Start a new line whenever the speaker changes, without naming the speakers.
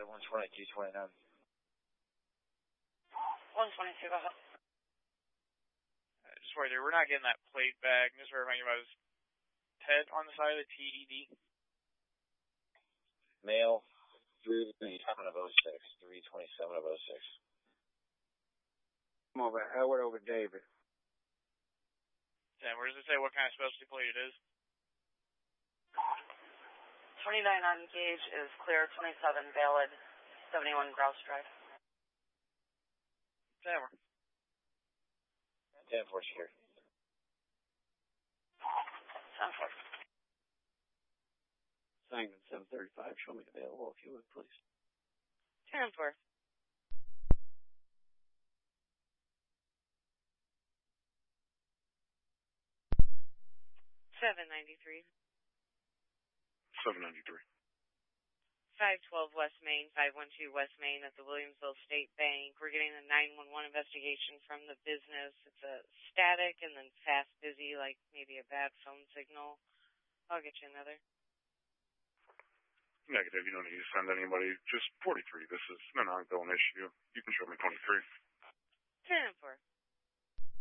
122, 29.
122, go ahead.
Just right there, we're not getting that plate back. Just verifying about his TED on the side of the TED.
Male, 327 of 06, 327 of 06.
I'm over Howard over David.
And where does it say what kind of specialty plate it is?
29 on gauge is clear, 27 valid, 71 Grouse Drive.
10-4 secure.
10-4.
Sanguine 735, show me available if you would, please.
10-4.
793.
793.
512 West Main, 512 West Main at the Williamsville State Bank. We're getting a 911 investigation from the business. It's a static and then fast busy, like maybe a bad phone signal. I'll get you another.
Negative. You don't need to send anybody. Just 43. This is an ongoing issue. You can show me 23.
10-4.